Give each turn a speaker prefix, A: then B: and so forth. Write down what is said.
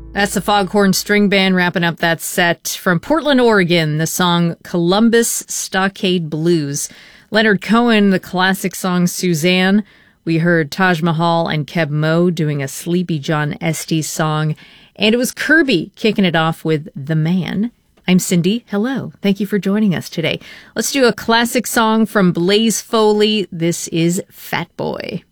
A: That's the Foghorn String Band wrapping up that set. From Portland, Oregon, the song Columbus Stockade Blues. Leonard Cohen, the classic song Suzanne. We heard Taj Mahal and Keb Mo doing a Sleepy John Estes song. And it was Kirby kicking it off with The Man. I'm Cindy. Hello. Thank you for joining us today. Let's do a classic song from Blaze Foley. This is Fat Boy.